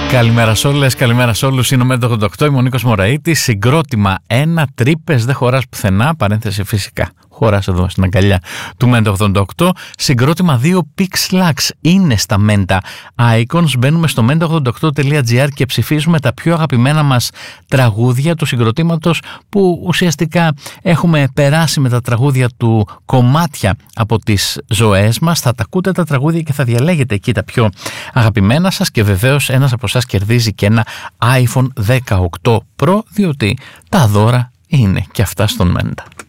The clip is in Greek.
Καλημέρα σε όλες, καλημέρα σε όλους. Είναι ο Μέντα 88, είμαι ο Νίκος Μωραΐτης. Συγκρότημα 1, τρύπες, δεν χωράς πουθενά. Παρένθεση φυσικά. Χωράς εδώ στην αγκαλιά του Μέντα 88. Συγκρότημα 2, Pixlax. Είναι στα Menta Icons. Μπαίνουμε στο menta88.gr και ψηφίζουμε τα πιο αγαπημένα μας τραγούδια του συγκροτήματος, που ουσιαστικά έχουμε περάσει με τα τραγούδια του κομμάτια από τις ζωές μας. Θα τα ακούτε τα τραγούδια και θα διαλέγετε εκεί τα πιο αγαπημένα σας, και βεβαίως ένας από εσάς κερδίζει και ένα iPhone 18 Pro, διότι τα δώρα είναι και αυτά στον Μέντα.